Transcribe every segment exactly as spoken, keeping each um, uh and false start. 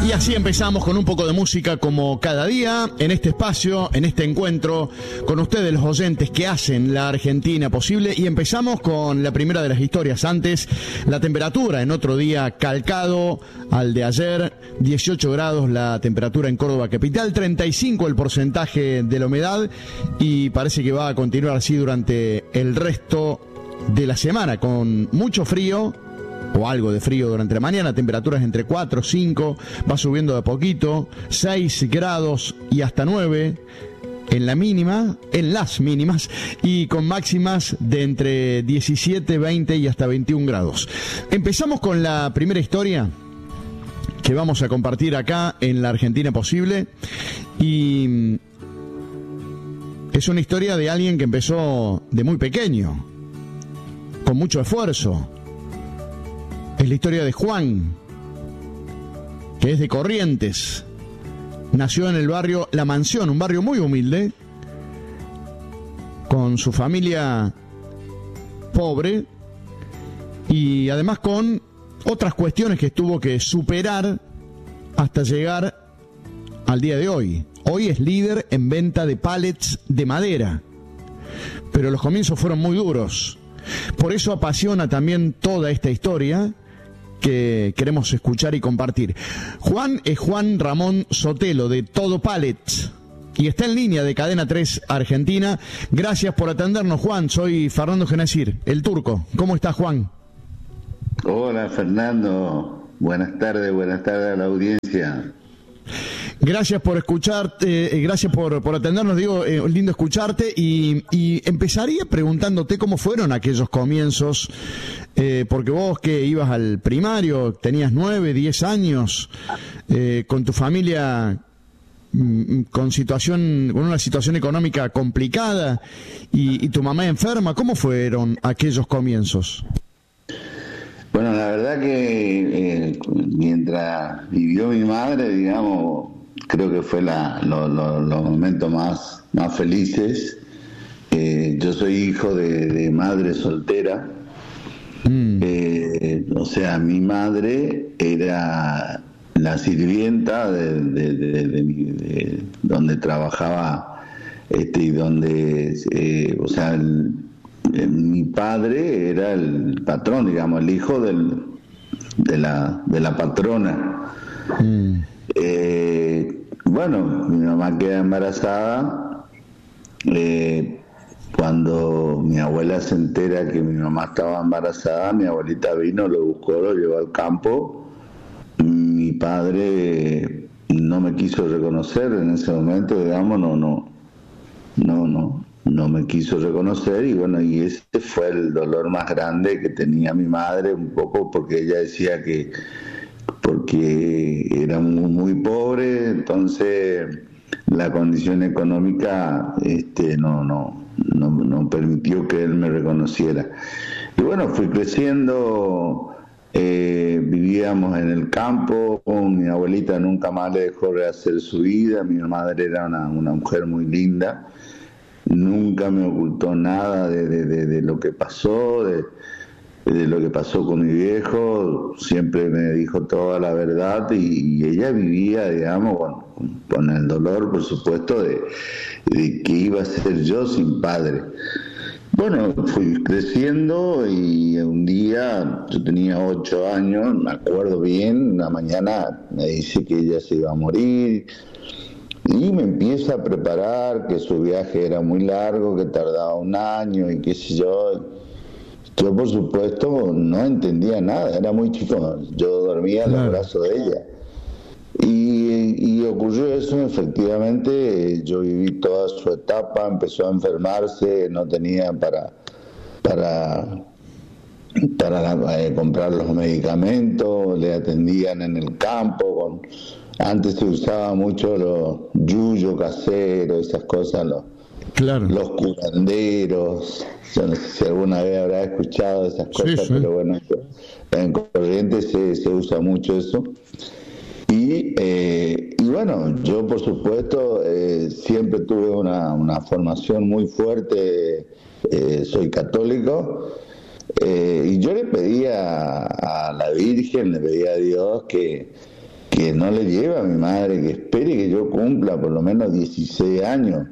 Y así empezamos con un poco de música como cada día, en este espacio, en este encuentro, con ustedes los oyentes que hacen la Argentina posible. Y empezamos con la primera de las historias. Antes, la temperatura en otro día calcado al de ayer, dieciocho grados la temperatura en Córdoba capital, treinta y cinco el porcentaje de la humedad, y parece que va a continuar así durante el resto de la semana, con mucho frío o algo de frío durante la mañana, temperaturas entre cuatro, cinco, va subiendo de a poquito, seis grados y hasta nueve en la mínima, en las mínimas, y con máximas de entre diecisiete, veinte y hasta veintiún grados. Empezamos con la primera historia que vamos a compartir acá en la Argentina Posible, y es una historia de alguien que empezó de muy pequeño, con mucho esfuerzo. Es la historia de Juan, que es de Corrientes. Nació en el barrio La Mansión, un barrio muy humilde, con su familia pobre y además con otras cuestiones que tuvo que superar hasta llegar al día de hoy. Hoy es líder en venta de pallets de madera, pero los comienzos fueron muy duros. Por eso apasiona también toda esta historia que queremos escuchar y compartir. Juan es Juan Ramón Sotelo, de Todo Pallets, y está en línea de Cadena tres Argentina. Gracias por atendernos, Juan. Soy Fernando Genacir, el Turco. ¿Cómo estás, Juan? Hola, Fernando. Buenas tardes, buenas tardes a la audiencia. Gracias por escucharte, eh, gracias por, por atendernos, digo, eh, lindo escucharte, y, y empezaría preguntándote cómo fueron aquellos comienzos, eh, porque vos que ibas al primario, tenías nueve, diez años, eh, con tu familia mm, con situación, con una situación económica complicada, y, y tu mamá enferma, ¿cómo fueron aquellos comienzos? Bueno, la verdad que eh, mientras vivió mi madre, digamos, creo que fue la, lo, lo, los momentos más, más felices. Eh, yo soy hijo de, de madre soltera. Mm. Eh, o sea, mi madre era la sirvienta de, de, de, de, de, de donde trabajaba, este, y donde, eh, o sea, el, el, mi padre era el patrón, digamos, el hijo del, de la, de la patrona. Mm. Eh, bueno, mi mamá queda embarazada. Eh, cuando mi abuela se entera que mi mamá estaba embarazada, mi abuelita vino, lo buscó, lo llevó al campo. Mi padre no me quiso reconocer en ese momento, digamos, no, no, no, no, no me quiso reconocer, y bueno, y ese fue el dolor más grande que tenía mi madre, un poco porque ella decía que porque era muy, muy pobre, entonces la condición económica este, no, no, no, no permitió que él me reconociera. Y bueno, fui creciendo, eh, vivíamos en el campo, mi abuelita nunca más le dejó rehacer su vida, mi madre era una, una mujer muy linda, nunca me ocultó nada de, de, de, de lo que pasó, de, de lo que pasó con mi viejo, siempre me dijo toda la verdad, y, y ella vivía, digamos, bueno, con el dolor, por supuesto, de, de que iba a ser yo sin padre. Bueno, fui creciendo y un día, yo tenía ocho años, me acuerdo bien, una mañana me dice que ella se iba a morir, y me empieza a preparar, que su viaje era muy largo, que tardaba un año y qué sé yo. Yo, por supuesto, no entendía nada, era muy chico, yo dormía en los brazos de ella. Y, y ocurrió eso, efectivamente, yo viví toda su etapa, empezó a enfermarse, no tenía para, para, para eh, comprar los medicamentos, le atendían en el campo, con, antes se usaba mucho los yuyos caseros, esas cosas, los, claro. los curanderos. Yo no sé si alguna vez habrá escuchado esas cosas, sí, sí. Pero bueno, en Corrientes se, se usa mucho eso. Y, eh, y bueno, yo por supuesto eh, siempre tuve una, una formación muy fuerte, eh, soy católico, eh, y yo le pedía a la Virgen, le pedía a Dios que, que no le lleva a mi madre, que espere que yo cumpla por lo menos dieciséis años.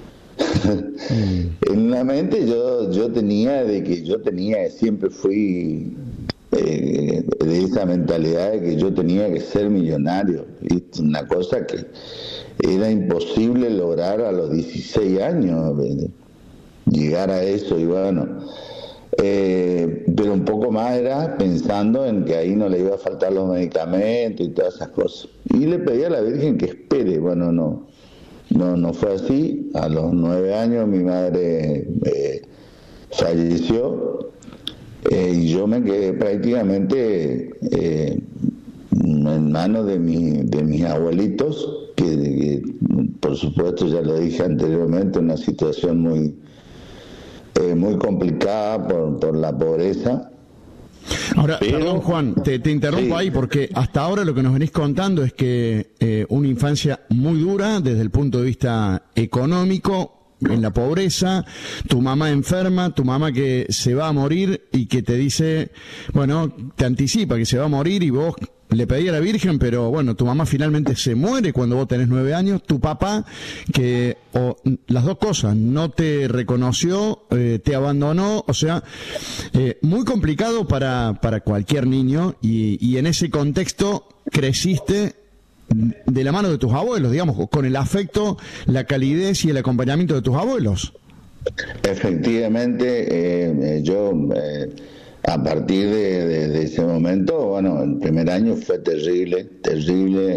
mm. En la mente yo, yo tenía de que yo tenía, siempre fui eh, de esa mentalidad de que yo tenía que ser millonario. Es una cosa que era imposible lograr a los dieciséis años, llegar a eso, y bueno, eh, pero un poco más era pensando en que ahí no le iba a faltar los medicamentos y todas esas cosas. Y le pedí a la Virgen que espere. Bueno, no, no, no fue así. A los nueve años mi madre eh, falleció, eh, y yo me quedé prácticamente eh, en manos de, mi, de mis abuelitos, que, que por supuesto ya lo dije anteriormente, una situación muy eh, muy complicada por, por la pobreza. Ahora, Pero, perdón Juan, te, te interrumpo sí. ahí, porque hasta ahora lo que nos venís contando es que eh, una infancia muy dura desde el punto de vista económico, en la pobreza, tu mamá enferma, tu mamá que se va a morir y que te dice, bueno, te anticipa que se va a morir y vos le pedí a la Virgen, pero bueno, tu mamá finalmente se muere cuando vos tenés nueve años, tu papá que, o las dos cosas, no te reconoció, eh, te abandonó, o sea, eh, muy complicado para, para cualquier niño, y, y en ese contexto creciste de la mano de tus abuelos, digamos, con el afecto, la calidez y el acompañamiento de tus abuelos. Efectivamente, eh, yo eh, a partir de, de, de ese momento, bueno, el primer año fue terrible, terrible.